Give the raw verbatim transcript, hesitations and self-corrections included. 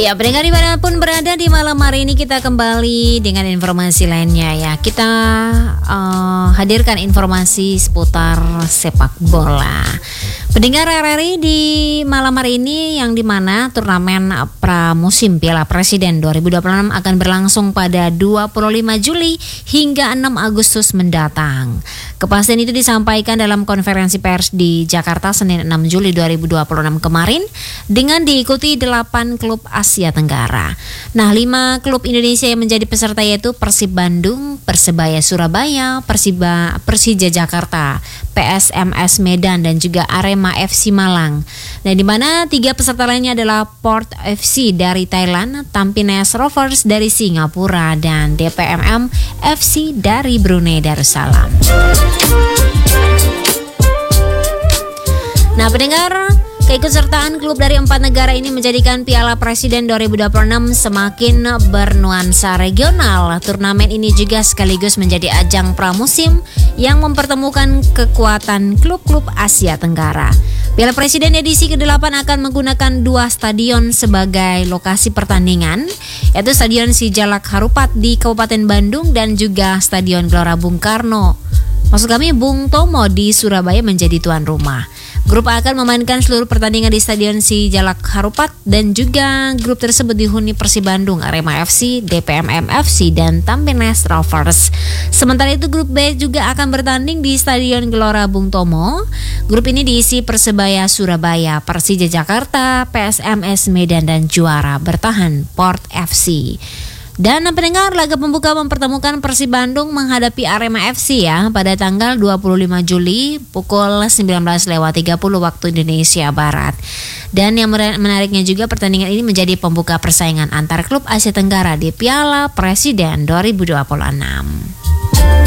Ya, pendengar dimanapun berada di malam hari ini kita kembali dengan informasi lainnya ya. Kita uh, hadirkan informasi seputar sepak bola. Pendengar R R I di malam hari ini yang dimana turnamen pramusim Piala Presiden dua ribu dua puluh enam akan berlangsung pada dua puluh lima Juli hingga enam Agustus mendatang. Kepastian itu disampaikan dalam konferensi pers di Jakarta Senin enam Juli dua ribu dua puluh enam kemarin dengan diikuti delapan klub Asia Tenggara. Nah, lima klub Indonesia yang menjadi peserta yaitu Persib Bandung, Persebaya Surabaya, Persiba, Persija Jakarta, P S M S Medan dan juga Arema F C Malang. Nah, di mana tiga peserta lainnya adalah Port F C dari Thailand, Tampines Rovers dari Singapura dan D P M M F C dari Brunei Darussalam. Nah, pendengar, keikutsertaan klub dari empat negara ini menjadikan Piala Presiden dua ribu dua puluh enam semakin bernuansa regional. Turnamen ini juga sekaligus menjadi ajang pramusim yang mempertemukan kekuatan klub-klub Asia Tenggara. Piala Presiden edisi kedelapan akan menggunakan dua stadion sebagai lokasi pertandingan, yaitu Stadion Sijalak Harupat di Kabupaten Bandung dan juga Stadion Gelora Bung Karno. Maksud kami Bung Tomo di Surabaya menjadi tuan rumah. Grup A akan memainkan seluruh pertandingan di Stadion Sijalak Harupat dan juga grup tersebut dihuni Persib Bandung, Arema F C, D P M M F C dan Tampines Rovers. Sementara itu grup B juga akan bertanding di Stadion Gelora Bung Tomo. Grup ini diisi Persebaya Surabaya, Persija Jakarta, P S M S Medan dan juara bertahan Port F C. Dan pendengar, laga pembuka mempertemukan Persib Bandung menghadapi Arema F C ya pada tanggal dua puluh lima Juli pukul sembilan belas lewat tiga puluh waktu Indonesia Barat. Dan yang menariknya juga pertandingan ini menjadi pembuka persaingan antar klub Asia Tenggara di Piala Presiden dua ribu dua puluh enam.